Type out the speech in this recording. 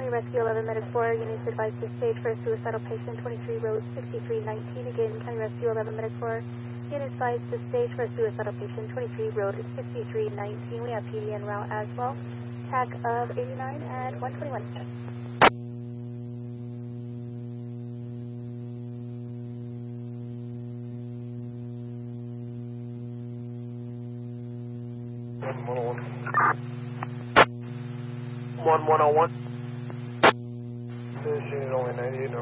County Rescue 11 Medic 4, units advised to stage for a suicidal patient, 23 Road 6319. Again, County Rescue 11 Medic 4, units advised to stage for a suicidal patient, 23 Road 6319. We have PD en route as well. TAC of 89 at 121. One 101. This unit only 98.